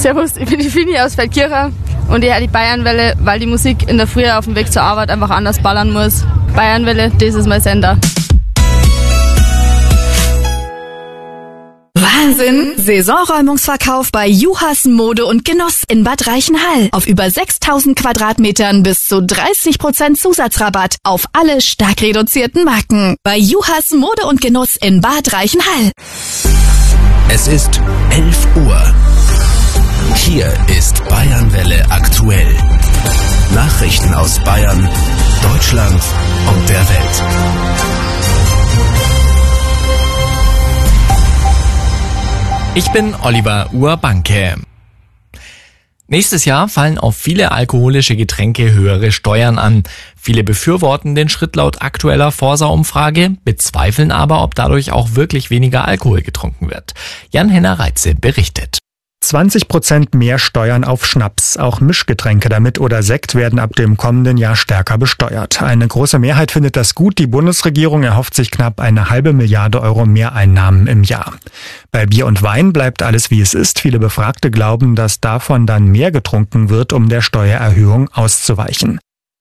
Servus, ich bin die Fini aus Feldkirchen und ich höre die Bayernwelle, weil die Musik in der Früh auf dem Weg zur Arbeit einfach anders ballern muss. Bayernwelle, das ist mein Sender. Wahnsinn! Saisonräumungsverkauf bei Juhas Mode und Genuss in Bad Reichenhall. Auf über 6.000 Quadratmetern bis zu 30% Zusatzrabatt auf alle stark reduzierten Marken. Bei Juhas Mode und Genuss in Bad Reichenhall. Es ist 11 Uhr. Hier ist Bayernwelle aktuell. Nachrichten aus Bayern, Deutschland und der Welt. Ich bin Oliver Urbanke. Nächstes Jahr fallen auf viele alkoholische Getränke höhere Steuern an. Viele befürworten den Schritt laut aktueller Forsa-Umfrage, bezweifeln aber, ob dadurch auch wirklich weniger Alkohol getrunken wird. Jan-Henner Reitze berichtet. 20% mehr Steuern auf Schnaps. Auch Mischgetränke damit oder Sekt werden ab dem kommenden Jahr stärker besteuert. Eine große Mehrheit findet das gut. Die Bundesregierung erhofft sich knapp 1,5 Milliarde Euro Mehreinnahmen im Jahr. Bei Bier und Wein bleibt alles wie es ist. Viele Befragte glauben, dass davon dann mehr getrunken wird, um der Steuererhöhung auszuweichen.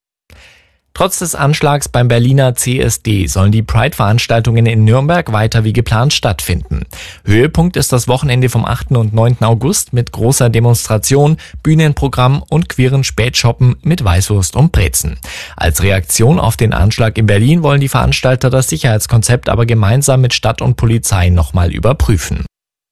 Trotz des Anschlags beim Berliner CSD sollen die Pride-Veranstaltungen in Nürnberg weiter wie geplant stattfinden. Höhepunkt ist das Wochenende vom 8. und 9. August mit großer Demonstration, Bühnenprogramm und queeren Spätshoppen mit Weißwurst und Brezen. Als Reaktion auf den Anschlag in Berlin wollen die Veranstalter das Sicherheitskonzept aber gemeinsam mit Stadt und Polizei nochmal überprüfen.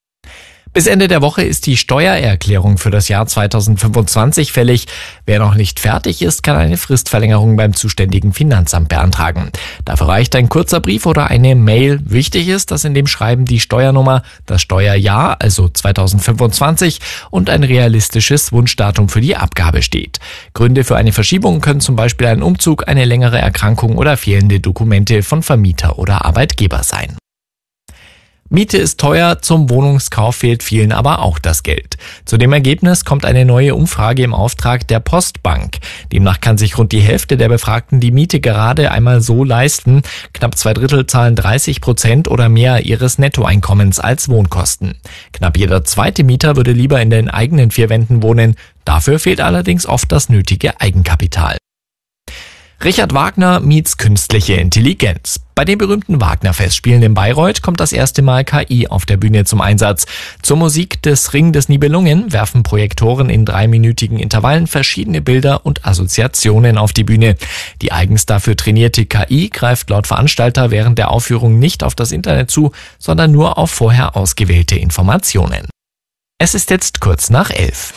Bis Ende der Woche ist die Steuererklärung für das Jahr 2025 fällig. Wer noch nicht fertig ist, kann eine Fristverlängerung beim zuständigen Finanzamt beantragen. Dafür reicht ein kurzer Brief oder eine Mail. Wichtig ist, dass in dem Schreiben die Steuernummer, das Steuerjahr, also 2025, und ein realistisches Wunschdatum für die Abgabe steht. Gründe für eine Verschiebung können zum Beispiel ein Umzug, eine längere Erkrankung oder fehlende Dokumente von Vermieter oder Arbeitgeber sein. Miete ist teuer, zum Wohnungskauf fehlt vielen aber auch das Geld. Zu dem Ergebnis kommt eine neue Umfrage im Auftrag der Postbank. Demnach kann sich rund die Hälfte der Befragten die Miete gerade einmal so leisten. Knapp 2/3 zahlen 30% oder mehr ihres Nettoeinkommens als Wohnkosten. Knapp jeder zweite Mieter würde lieber in den eigenen 4 Wänden wohnen. Dafür fehlt allerdings oft das nötige Eigenkapital. Richard Wagner meets künstliche Intelligenz. Bei den berühmten Wagner-Festspielen in Bayreuth kommt das erste Mal KI auf der Bühne zum Einsatz. Zur Musik des Ring des Nibelungen werfen Projektoren in 3-minütigen Intervallen verschiedene Bilder und Assoziationen auf die Bühne. Die eigens dafür trainierte KI greift laut Veranstalter während der Aufführung nicht auf das Internet zu, sondern nur auf vorher ausgewählte Informationen. Es ist jetzt kurz nach 11.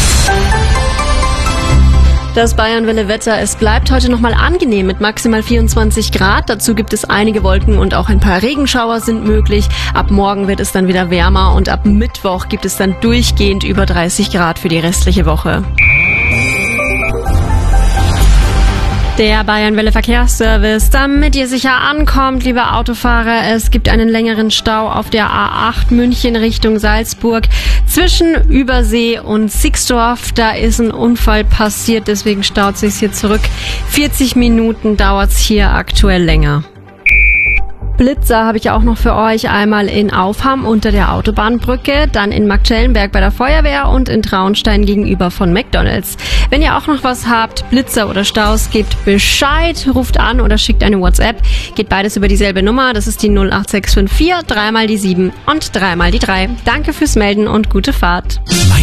Das Bayernwelle-Wetter, es bleibt heute nochmal angenehm mit maximal 24 Grad. Dazu gibt es einige Wolken und auch ein paar Regenschauer sind möglich. Ab morgen wird es dann wieder wärmer und ab Mittwoch gibt es dann durchgehend über 30 Grad für die restliche Woche. Der Bayernwelle Verkehrsservice, damit ihr sicher ankommt, liebe Autofahrer, es gibt einen längeren Stau auf der A8 München Richtung Salzburg zwischen Übersee und Sixdorf. Da ist ein Unfall passiert, deswegen staut es sich hier zurück. 40 Minuten dauert es hier aktuell länger. Blitzer habe ich auch noch für euch, einmal in Aufham unter der Autobahnbrücke, dann in Marktschellenberg bei der Feuerwehr und in Traunstein gegenüber von McDonald's. Wenn ihr auch noch was habt, Blitzer oder Staus, gebt Bescheid, ruft an oder schickt eine WhatsApp. Geht beides über dieselbe Nummer, das ist die 08654, 3 mal die 7 und 3 mal die 3. Danke fürs Melden und gute Fahrt.